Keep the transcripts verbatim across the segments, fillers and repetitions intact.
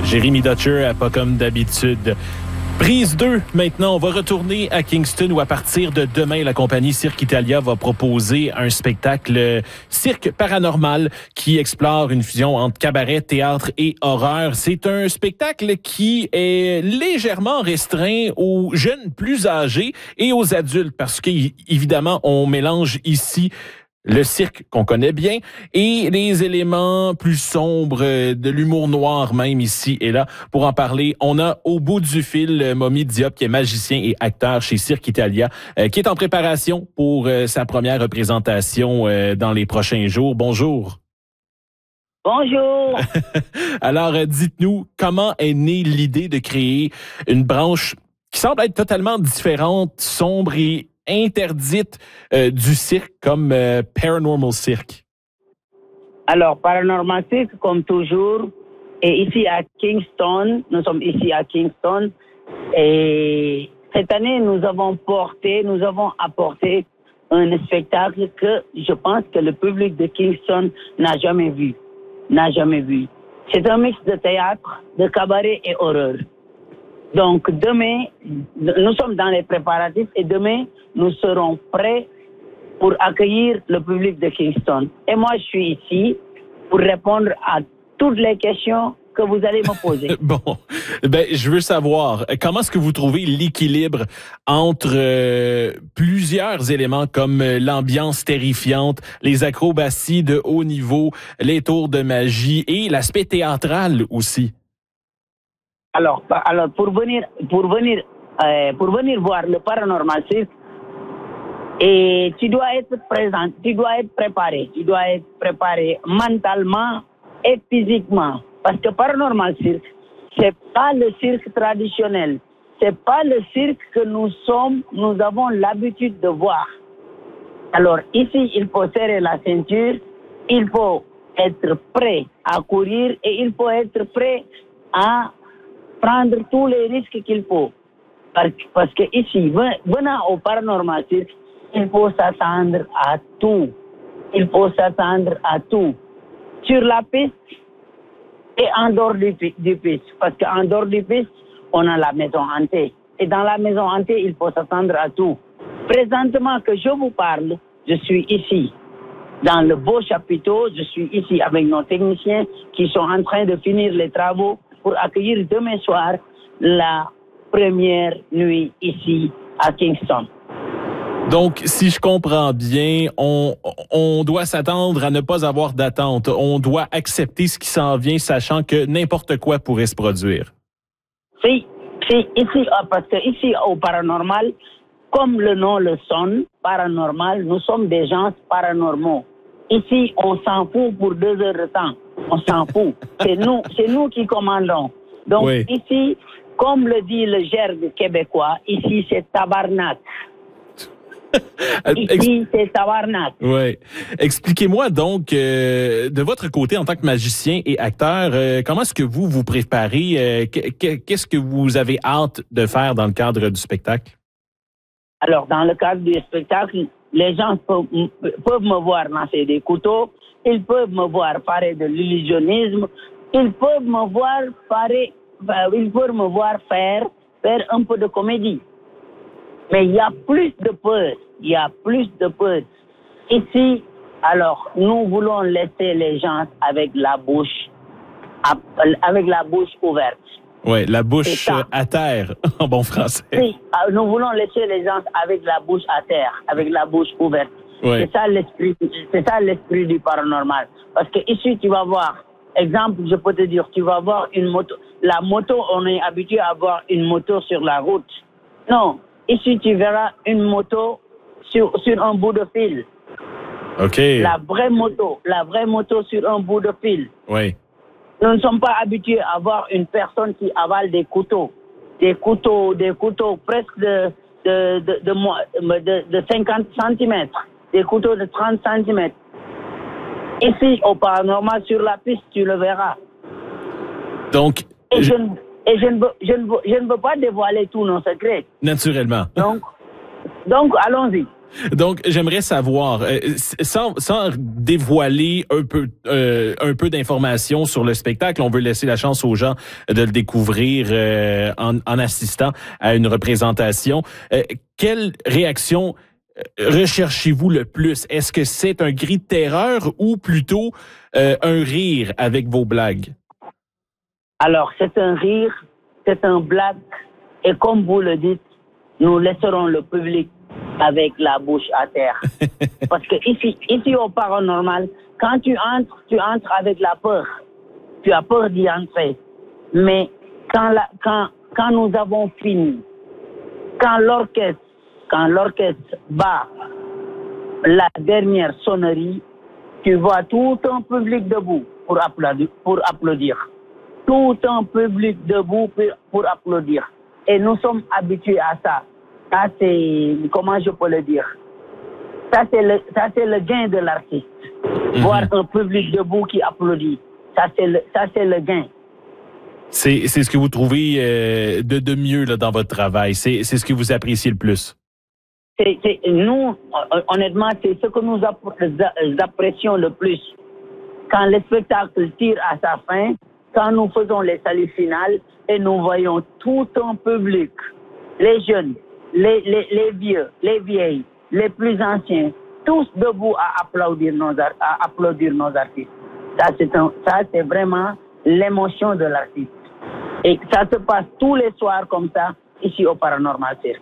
Jérémy Dutcher, pas comme d'habitude. Prise deux, maintenant, on va retourner à Kingston où à partir de demain, la compagnie Cirque Italia va proposer un spectacle cirque paranormal qui explore une fusion entre cabaret, théâtre et horreur. C'est un spectacle qui est légèrement restreint aux jeunes plus âgés et aux adultes parce qu'évidemment, on mélange ici le cirque qu'on connaît bien et les éléments plus sombres de l'humour noir même ici et là. Pour en parler, on a au bout du fil Momy Diop qui est magicien et acteur chez Cirque Italia euh, qui est en préparation pour euh, sa première représentation euh, dans les prochains jours. Bonjour. Bonjour. Alors, euh, dites-nous, comment est née l'idée de créer une branche qui semble être totalement différente, sombre et interdite euh, du cirque comme euh, Paranormal Cirque? Alors, Paranormal Cirque, comme toujours, est ici à Kingston. Nous sommes ici à Kingston. Et cette année, nous avons porté, nous avons apporté un spectacle que je pense que le public de Kingston n'a jamais vu. N'a jamais vu. C'est un mix de théâtre, de cabaret et horreur. Donc, demain, nous sommes dans les préparatifs et demain, nous serons prêts pour accueillir le public de Kingston. Et moi, je suis ici pour répondre à toutes les questions que vous allez me poser. Bon, ben, je veux savoir, comment est-ce que vous trouvez l'équilibre entre euh, plusieurs éléments comme l'ambiance terrifiante, les acrobaties de haut niveau, les tours de magie et l'aspect théâtral aussi? Alors, alors pour venir, pour venir, euh, pour venir voir le Paranormal Cirque, et tu dois être présent, tu dois être préparé, tu dois être préparé mentalement et physiquement, parce que Paranormal Cirque, c'est pas le cirque traditionnel, c'est pas le cirque que nous sommes, nous avons l'habitude de voir. Alors ici, il faut serrer la ceinture, il faut être prêt à courir et il faut être prêt à prendre tous les risques qu'il faut. Parce que ici, venant au Paranormal Cirque, il faut s'attendre à tout. Il faut s'attendre à tout. Sur la piste et en dehors du, du piste. Parce qu'en dehors du piste, on a la maison hantée. Et dans la maison hantée, il faut s'attendre à tout. Présentement que je vous parle, je suis ici, dans le beau chapiteau. Je suis ici avec nos techniciens qui sont en train de finir les travaux pour accueillir demain soir la première nuit ici à Kingston. Donc, si je comprends bien, on, on doit s'attendre à ne pas avoir d'attente. On doit accepter ce qui s'en vient, sachant que n'importe quoi pourrait se produire. Si, si, ici, parce que ici au paranormal, comme le nom le sonne, paranormal, nous sommes des gens paranormaux. Ici, on s'en fout pour deux heures de temps. On s'en fout. C'est nous, c'est nous qui commandons. Donc, oui. Ici, comme le dit le gerbe québécois, ici, c'est tabarnak. Ici, c'est tabarnak. Oui. Expliquez-moi donc, euh, de votre côté, en tant que magicien et acteur, euh, comment est-ce que vous vous préparez? Euh, qu'est-ce que vous avez hâte de faire dans le cadre du spectacle? Alors, dans le cadre du spectacle, les gens peuvent, peuvent me voir lancer des couteaux, ils peuvent me voir parler de l'illusionnisme, ils peuvent me voir parler, ils peuvent me voir faire, faire un peu de comédie. Mais il y a plus de peur, il y a plus de peur. Ici, alors, nous voulons laisser les gens avec la bouche, avec la bouche ouverte. Oui, la bouche à terre, en bon français. Oui, nous voulons laisser les gens avec la bouche à terre, avec la bouche ouverte. Oui. C'est ça l'esprit, c'est ça l'esprit du paranormal. Parce que ici, tu vas voir, exemple, je peux te dire, tu vas voir une moto. La moto, on est habitué à voir une moto sur la route. Non, ici, tu verras une moto sur, sur un bout de fil. OK. La vraie moto, la vraie moto sur un bout de fil. Oui. Nous ne sommes pas habitués à voir une personne qui avale des couteaux. Des couteaux, des couteaux presque de, de, de, de, de, de cinquante centimètres. Des couteaux de trente centimètres. Ici, au paranormal, sur la piste, tu le verras. Donc, et je, et je, ne, veux, je, ne, veux, je ne veux pas dévoiler tous nos secrets. Naturellement. Donc, donc allons-y. Donc, j'aimerais savoir, euh, sans, sans dévoiler un peu, euh, un peu d'informations sur le spectacle, on veut laisser la chance aux gens de le découvrir euh, en, en assistant à une représentation. Euh, quelle réaction recherchez-vous le plus? Est-ce que c'est un cri de terreur ou plutôt euh, un rire avec vos blagues? Alors, c'est un rire, c'est un blague, et comme vous le dites, nous laisserons le public avec la bouche à terre. Parce que ici, ici au paranormal, quand tu entres, tu entres avec la peur. Tu as peur d'y entrer. Mais quand, la, quand, quand nous avons fini, quand l'orchestre, quand l'orchestre bat la dernière sonnerie, tu vois tout un public debout pour applaudir. Pour applaudir. Tout un public debout pour, pour applaudir. Et nous sommes habitués à ça. Ça, c'est, comment je peux le dire? Ça, c'est le, ça, c'est le gain de l'artiste. Mm-hmm. Voir un public debout qui applaudit. Ça, c'est le, ça, c'est le gain. C'est, c'est ce que vous trouvez euh, de, de mieux là, dans votre travail. C'est, c'est ce que vous appréciez le plus. C'est, c'est, nous, honnêtement, c'est ce que nous apprécions le plus. Quand le spectacle tire à sa fin, quand nous faisons les saluts finales et nous voyons tout un public, les jeunes, les, les, les vieux, les vieilles, les plus anciens, tous debout à applaudir nos, à applaudir nos artistes. Ça c'est, un, ça, c'est vraiment l'émotion de l'artiste. Et ça se passe tous les soirs comme ça, ici au Paranormal Cirque.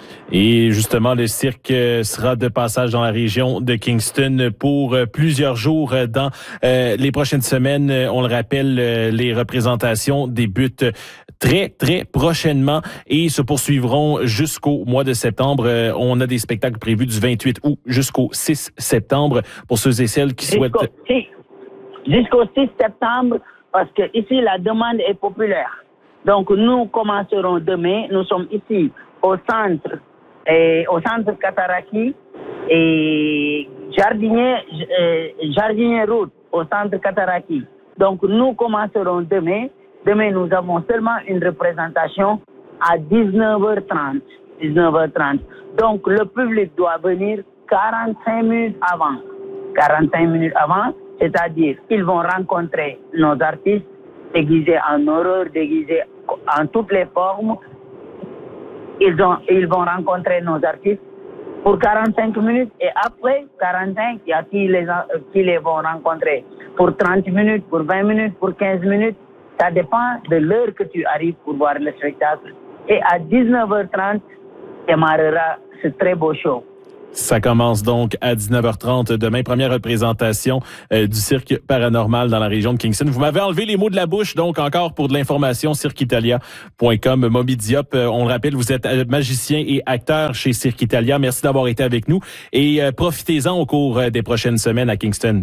Et justement, le cirque sera de passage dans la région de Kingston pour plusieurs jours dans euh, les prochaines semaines. On le rappelle, les représentations débutent très, très prochainement et se poursuivront jusqu'au mois de septembre. On a des spectacles prévus du vingt-huit août jusqu'au six septembre pour ceux et celles qui souhaitent... Jusqu'au six, jusqu'au six septembre, parce que ici, la demande est populaire. Donc, nous commencerons demain. Nous sommes ici au centre, et au centre Cataraqui et Jardinier, euh, Jardinier Route, au centre Cataraqui. Donc, nous commencerons demain. Demain, nous avons seulement une représentation à dix-neuf heures trente. dix-neuf heures trente. Donc, le public doit venir quarante-cinq minutes avant. quarante-cinq minutes avant, c'est-à-dire qu'ils vont rencontrer nos artistes déguisés en horreur, déguisés en toutes les formes. Ils, ont, ils vont rencontrer nos artistes pour quarante-cinq minutes et après quarante-cinq, il y a qui les, qui les vont rencontrer pour trente minutes, pour vingt minutes, pour quinze minutes. Ça dépend de l'heure que tu arrives pour voir le spectacle. Et à dix-neuf heures trente, démarrera ce très beau show. Ça commence donc à dix-neuf heures trente demain, première représentation euh, du cirque paranormal dans la région de Kingston. Vous m'avez enlevé les mots de la bouche, donc encore pour de l'information, cirque italia point com. Moby Diop, euh, on le rappelle, vous êtes magicien et acteur chez Cirque Italia. Merci d'avoir été avec nous et euh, profitez-en au cours euh, des prochaines semaines à Kingston.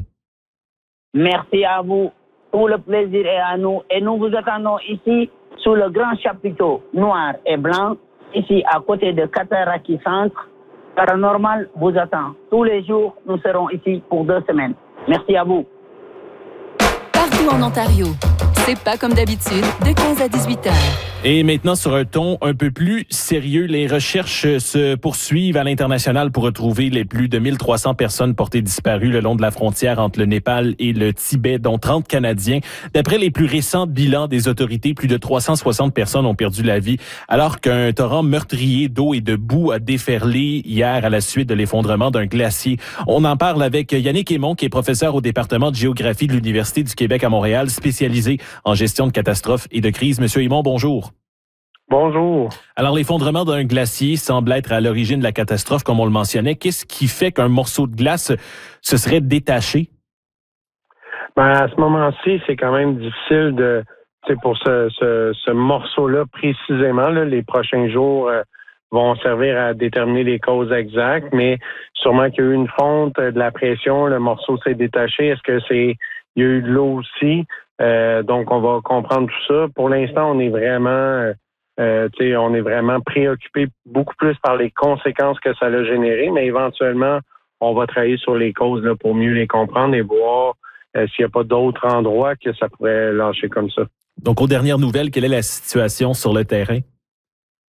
Merci à vous. Tout le plaisir est à nous et nous vous attendons ici sous le grand chapiteau noir et blanc, ici à côté de Cataraqui Centre. Paranormal vous attend. Tous les jours, nous serons ici pour deux semaines. Merci à vous. Partout en Ontario, c'est pas comme d'habitude, de quinze à dix-huit heures. Et maintenant, sur un ton un peu plus sérieux, les recherches se poursuivent à l'international pour retrouver les plus de mille trois cents personnes portées disparues le long de la frontière entre le Népal et le Tibet, dont trente Canadiens. D'après les plus récents bilans des autorités, plus de trois cent soixante personnes ont perdu la vie, alors qu'un torrent meurtrier d'eau et de boue a déferlé hier à la suite de l'effondrement d'un glacier. On en parle avec Yannick Aymon, qui est professeur au département de géographie de l'Université du Québec à Montréal, spécialisé en gestion de catastrophes et de crises. Monsieur Aymon, bonjour. Bonjour. Alors, l'effondrement d'un glacier semble être à l'origine de la catastrophe, comme on le mentionnait. Qu'est-ce qui fait qu'un morceau de glace se serait détaché? Ben, à ce moment-ci, c'est quand même difficile de, c'est pour ce, ce, ce morceau-là précisément. Là, les prochains jours euh, vont servir à déterminer les causes exactes, mais sûrement qu'il y a eu une fonte, de la pression, le morceau s'est détaché. Est-ce que c'est, il y a eu de l'eau aussi? Euh, donc, on va comprendre tout ça. Pour l'instant, on est vraiment... Euh, on est vraiment préoccupé beaucoup plus par les conséquences que ça a généré, mais éventuellement, on va travailler sur les causes là, pour mieux les comprendre et voir euh, s'il n'y a pas d'autres endroits que ça pourrait lâcher comme ça. Donc, aux dernières nouvelles, quelle est la situation sur le terrain?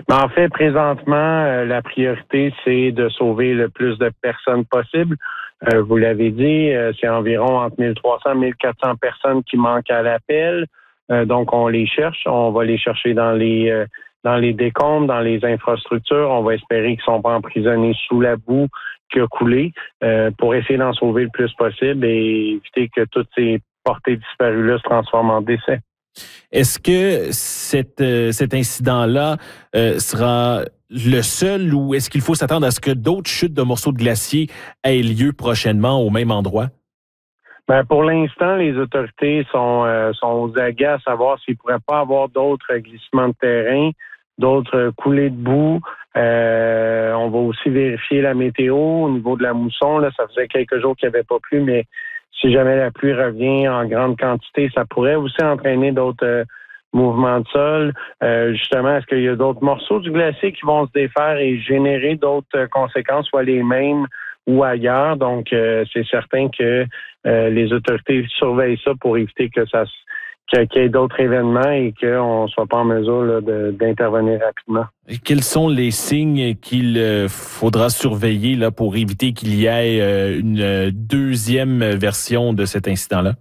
Mais en fait, présentement, euh, la priorité, c'est de sauver le plus de personnes possible. Euh, vous l'avez dit, euh, c'est environ entre mille trois cents et mille quatre cents personnes qui manquent à l'appel. Euh, donc, on les cherche. On va les chercher dans les euh, dans les décombres, dans les infrastructures. On va espérer qu'ils ne sont pas emprisonnés sous la boue qui a coulé euh, pour essayer d'en sauver le plus possible et éviter que toutes ces portées disparues-là se transforment en décès. Est-ce que cet, euh, cet incident-là euh, sera le seul ou est-ce qu'il faut s'attendre à ce que d'autres chutes de morceaux de glacier aient lieu prochainement au même endroit? Ben, pour l'instant, les autorités sont, euh, sont aux aguets à savoir s'il ne pourrait pas avoir d'autres glissements de terrain, d'autres coulées de boue. Euh, on va aussi vérifier la météo au niveau de la mousson. Là, ça faisait quelques jours qu'il n'y avait pas plu, mais si jamais la pluie revient en grande quantité, ça pourrait aussi entraîner d'autres euh, mouvements de sol. Euh, justement, est-ce qu'il y a d'autres morceaux du glacier qui vont se défaire et générer d'autres euh, conséquences, soit les mêmes ou ailleurs? Donc, euh, c'est certain que euh, les autorités surveillent ça pour éviter que ça qu'il y ait d'autres événements et qu'on ne soit pas en mesure là, de, d'intervenir rapidement. Et quels sont les signes qu'il euh, faudra surveiller là, pour éviter qu'il y ait euh, une deuxième version de cet incident-là?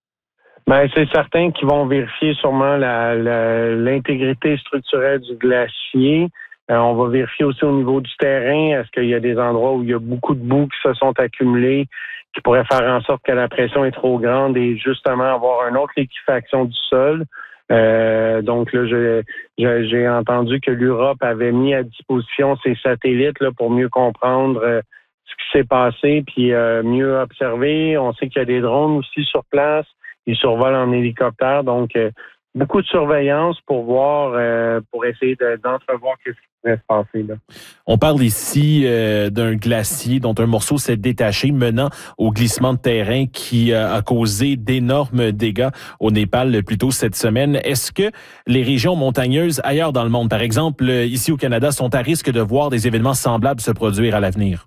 Ben, c'est certain qu'ils vont vérifier sûrement la, la, l'intégrité structurelle du glacier. Euh, on va vérifier aussi au niveau du terrain. Est-ce qu'il y a des endroits où il y a beaucoup de boue qui se sont accumulées, qui pourraient faire en sorte que la pression est trop grande et justement avoir une autre liquéfaction du sol. Euh, donc là, je, je, j'ai entendu que l'Europe avait mis à disposition ses satellites là, pour mieux comprendre euh, ce qui s'est passé puis euh, mieux observer. On sait qu'il y a des drones aussi sur place. Ils survolent en hélicoptère. Donc, euh, beaucoup de surveillance pour voir, euh, pour essayer de, d'entrevoir ce qui pourrait se passer là. On parle ici euh, d'un glacier dont un morceau s'est détaché, menant au glissement de terrain qui euh, a causé d'énormes dégâts au Népal plus tôt cette semaine. Est-ce que les régions montagneuses ailleurs dans le monde, par exemple ici au Canada, sont à risque de voir des événements semblables se produire à l'avenir?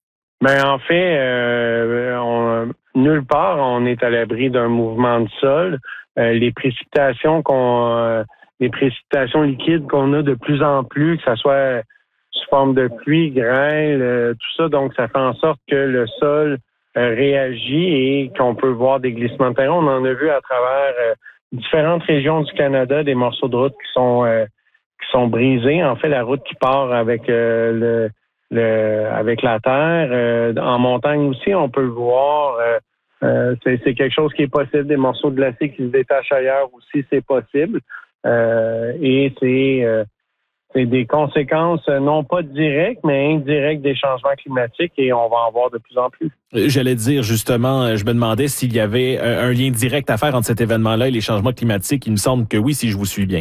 Ben en fait, euh, on, nulle part on est à l'abri d'un mouvement de sol. Euh, les précipitations qu'on, euh, les précipitations liquides qu'on a de plus en plus, que ça soit sous forme de pluie, grêle, euh, tout ça, donc ça fait en sorte que le sol euh, réagit et qu'on peut voir des glissements de terrain. On en a vu à travers euh, différentes régions du Canada des morceaux de route qui sont euh, qui sont brisés. En fait, la route qui part avec euh, le, le avec la terre, euh, en montagne aussi, on peut le voir. Euh, Euh, c'est, c'est quelque chose qui est possible. Des morceaux de glacier qui se détachent ailleurs aussi, c'est possible. Euh, et c'est, euh, c'est des conséquences non pas directes, mais indirectes des changements climatiques et on va en voir de plus en plus. J'allais dire justement, je me demandais s'il y avait un, un lien direct à faire entre cet événement-là et les changements climatiques. Il me semble que oui, si je vous suis bien.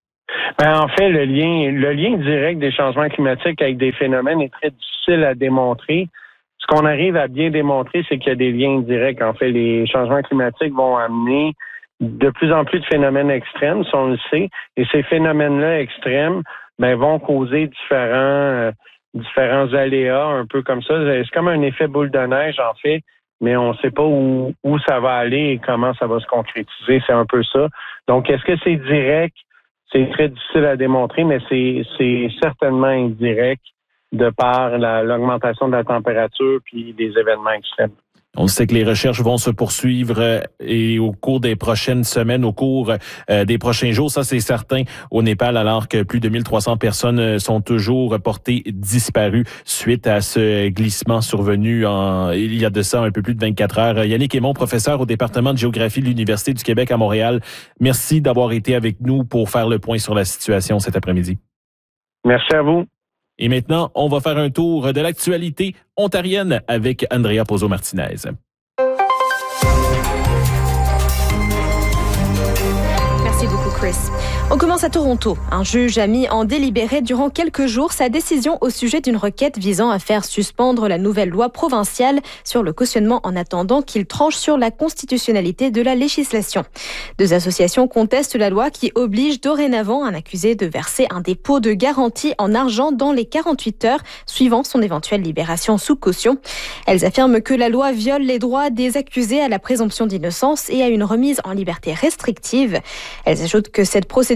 Ben, en fait, le lien, le lien direct des changements climatiques avec des phénomènes est très difficile à démontrer. Ce qu'on arrive à bien démontrer, c'est qu'il y a des liens directs. En fait, les changements climatiques vont amener de plus en plus de phénomènes extrêmes, si on le sait. Et ces phénomènes-là extrêmes ben, vont causer différents, euh, différents aléas, un peu comme ça. C'est comme un effet boule de neige, en fait, mais on ne sait pas où, où ça va aller et comment ça va se concrétiser. C'est un peu ça. Donc, est-ce que c'est direct? C'est très difficile à démontrer, mais c'est, c'est certainement indirect de par la, l'augmentation de la température puis des événements extrêmes. On sait que les recherches vont se poursuivre euh, et au cours des prochaines semaines, au cours euh, des prochains jours, ça c'est certain, au Népal, alors que plus de mille trois cents personnes sont toujours portées disparues suite à ce glissement survenu en, il y a de ça un peu plus de vingt-quatre heures. Yannick Aymon, professeur au département de géographie de l'Université du Québec à Montréal, merci d'avoir été avec nous pour faire le point sur la situation cet après-midi. Merci à vous. Et maintenant, on va faire un tour de l'actualité ontarienne avec Andrea Pozzo-Martinez. Merci beaucoup, Chris. On commence à Toronto. Un juge a mis en délibéré durant quelques jours sa décision au sujet d'une requête visant à faire suspendre la nouvelle loi provinciale sur le cautionnement en attendant qu'il tranche sur la constitutionnalité de la législation. Deux associations contestent la loi qui oblige dorénavant un accusé de verser un dépôt de garantie en argent dans les quarante-huit heures suivant son éventuelle libération sous caution. Elles affirment que la loi viole les droits des accusés à la présomption d'innocence et à une remise en liberté restrictive. Elles ajoutent que cette procédure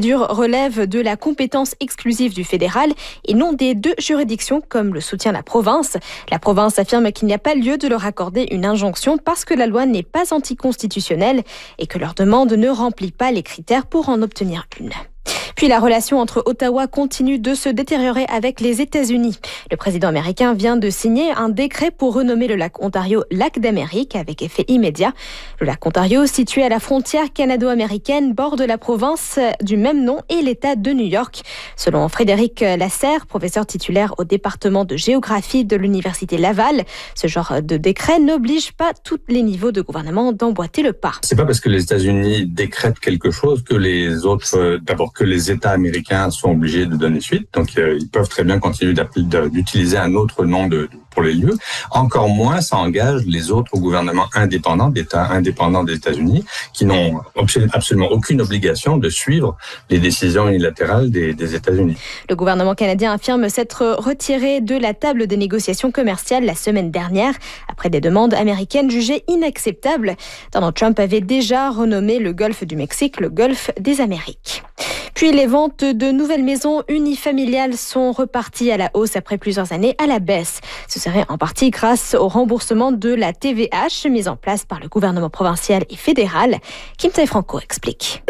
procédure relève de la compétence exclusive du fédéral et non des deux juridictions comme le soutient la province. La province affirme qu'il n'y a pas lieu de leur accorder une injonction parce que la loi n'est pas anticonstitutionnelle et que leur demande ne remplit pas les critères pour en obtenir une. Puis la relation entre Ottawa continue de se détériorer avec les États-Unis. Le président américain vient de signer un décret pour renommer le lac Ontario lac d'Amérique avec effet immédiat. Le lac Ontario, situé à la frontière canado-américaine, borde la province du même nom et l'État de New York. Selon Frédéric Lasserre, professeur titulaire au département de géographie de l'Université Laval, ce genre de décret n'oblige pas tous les niveaux de gouvernement d'emboîter le pas. C'est pas parce que les États-Unis décrètent quelque chose que les autres, euh, d'abord que les États américains sont obligés de donner suite. Donc, euh, ils peuvent très bien continuer d'utiliser un autre nom de, pour les lieux. Encore moins, ça engage les autres gouvernements indépendants, d'États indépendants des États-Unis, qui n'ont absolument aucune obligation de suivre les décisions unilatérales des, des États-Unis. Le gouvernement canadien affirme s'être retiré de la table des négociations commerciales la semaine dernière, après des demandes américaines jugées inacceptables. Donald Trump avait déjà renommé le golfe du Mexique le golfe des Amériques. Puis les ventes de nouvelles maisons unifamiliales sont reparties à la hausse après plusieurs années à la baisse. Ce serait en partie grâce au remboursement de la T V H mis en place par le gouvernement provincial et fédéral. Kim Tae-Franco explique.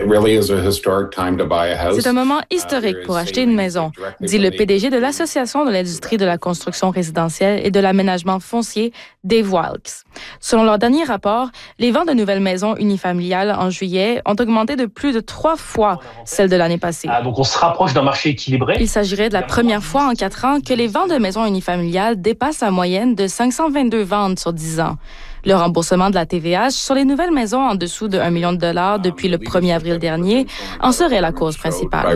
C'est un moment historique pour acheter une maison, dit le P D G de l'Association de l'industrie de la construction résidentielle et de l'aménagement foncier, Dave Wilkes. Selon leur dernier rapport, les ventes de nouvelles maisons unifamiliales en juillet ont augmenté de plus de trois fois celles de l'année passée. Ah, donc on se rapproche d'un marché équilibré. Il s'agirait de la première fois en quatre ans que les ventes de maisons unifamiliales dépassent la moyenne de cinq cent vingt-deux ventes sur dix ans. Le remboursement de la T V H sur les nouvelles maisons en dessous de un million de dollars depuis le premier avril dernier en serait la cause principale.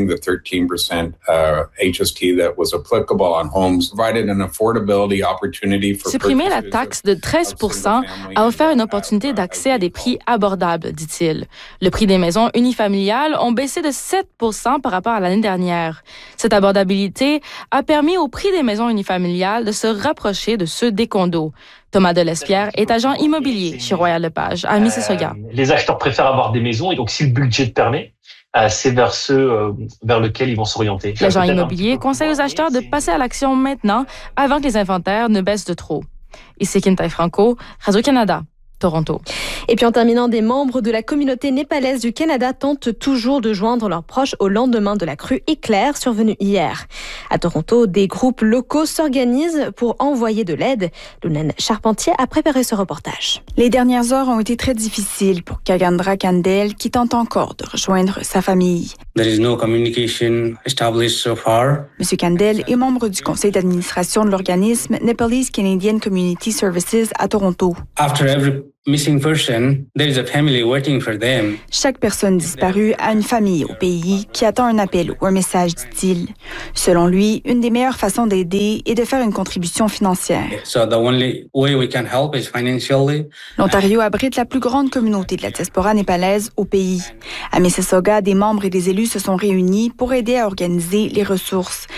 Supprimer la taxe de treize pour cent a offert une opportunité d'accès à des prix abordables, dit-il. Le prix des maisons unifamiliales ont baissé de sept pour cent par rapport à l'année dernière. Cette abordabilité a permis au prix des maisons unifamiliales de se rapprocher de ceux des condos. Thomas Delespierre est agent immobilier chez Royal Lepage à Mississauga. Euh, les acheteurs préfèrent avoir des maisons et donc si le budget le permet, euh, c'est vers ceux euh, vers lesquels ils vont s'orienter. L'agent immobilier conseille aux acheteurs de passer à l'action maintenant avant que les inventaires ne baissent de trop. Ici Kim Tae-Franco, Radio-Canada. Toronto. Et puis en terminant, des membres de la communauté népalaise du Canada tentent toujours de joindre leurs proches au lendemain de la crue éclair survenue hier. À Toronto, des groupes locaux s'organisent pour envoyer de l'aide. Lounen Charpentier a préparé ce reportage. Les dernières heures ont été très difficiles pour Kagandra Kandel qui tente encore de rejoindre sa famille. There is no communication established so far. Monsieur Kandel est membre du conseil d'administration de l'organisme Nepalese Canadian Community Services à Toronto. After every missing person, there is a family waiting for them. Chaque personne disparue a une famille au pays qui attend un appel ou un message, dit-il. Selon lui, une des meilleures façons d'aider est de faire une contribution financière. So the only way we can help is financially. L'Ontario abrite la plus grande communauté de la diaspora népalaise au pays. À Mississauga, des membres et des élus se sont réunis pour aider à organiser les ressources.